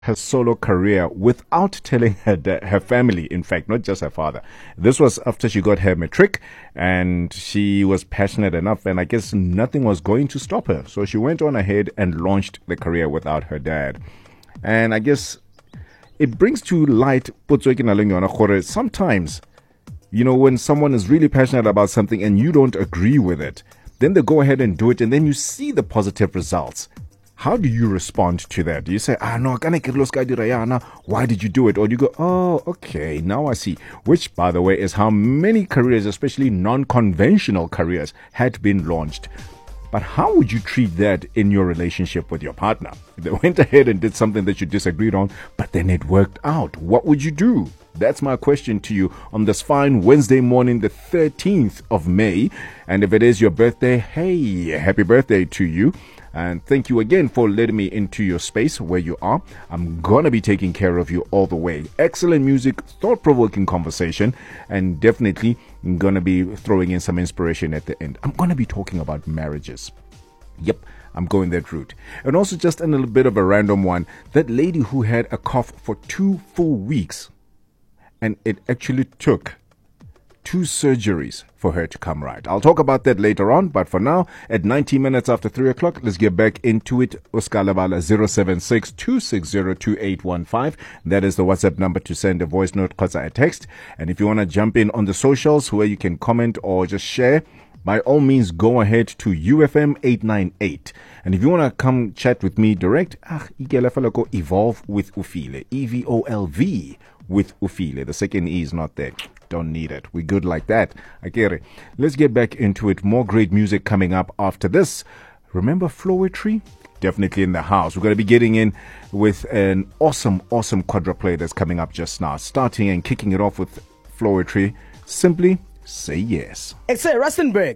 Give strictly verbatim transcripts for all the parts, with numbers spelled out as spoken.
her solo career without telling her da- her family, in fact, not just her father. This was after she got her matric, and she was passionate enough, and I guess nothing was going to stop her. So she went on ahead and launched the career without her dad. And I guess it brings to light sometimes, you know, when someone is really passionate about something and you don't agree with it, then they go ahead and do it, and then you see the positive results. How do you respond to that? Do you say, ah, no, why did you do it? Or do you go, oh, okay, now I see. Which, by the way, is how many careers, especially non-conventional careers, had been launched. But how would you treat that in your relationship with your partner? They went ahead and did something that you disagreed on, but then it worked out. What would you do? That's my question to you on this fine Wednesday morning, the thirteenth of May. And if it is your birthday, hey, happy birthday to you. And thank you again for letting me into your space where you are. I'm going to be taking care of you all the way. Excellent music, thought-provoking conversation, and definitely going to be throwing in some inspiration at the end. I'm going to be talking about marriages. Yep, I'm going that route. And also just a little bit of a random one. That lady who had a cough for two full weeks, and it actually took two surgeries for her to come right. I'll talk about that later on, but for now, at ninety minutes after three o'clock, let's get back into it. Uskalavala zero seven six, two six zero, two eight one five. That is the WhatsApp number to send a voice note or a text. And if you want to jump in on the socials where you can comment or just share, by all means, go ahead to U F M eight nine eight. And if you want to come chat with me direct, ah, evolve with Ufile, E V O L V with Ufile. The second E is not there. Don't need it. We're good like that. I get it. Let's get back into it. More great music coming up after this. Remember Flowetry? Definitely in the house. We're going to be getting in with an awesome, awesome quadruplay that's coming up just now. Starting and kicking it off with Flowetry. Simply say yes. It's a Rustenburg.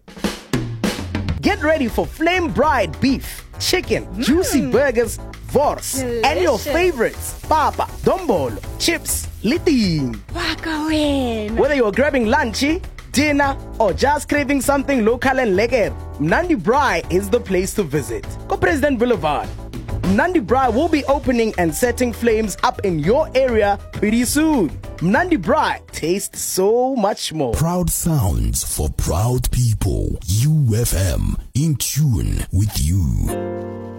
Get ready for flame bride beef, chicken, mm. juicy burgers, vors, delicious. And your favorites, papa, dombolo, chips, liting. Whether you're grabbing lunchy, dinner, or just craving something local and lekker, Mnandi Braai is the place to visit. Go President Boulevard. Mnandi Braai will be opening and setting flames up in your area pretty soon. Mnandi Braai tastes so much more. Proud sounds for proud people. U F M, in tune with you.